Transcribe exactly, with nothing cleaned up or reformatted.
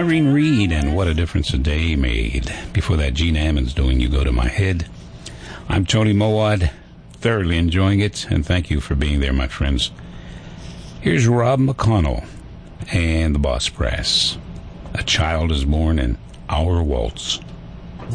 Irene Reed and What a Difference a Day Made. Before that, Gene Ammons doing You Go to My Head. I'm Tony Mowat, thoroughly enjoying it, and thank you for being there, my friends. Here's Rob McConnell and the Boss Brass. A Child is Born in Our Waltz.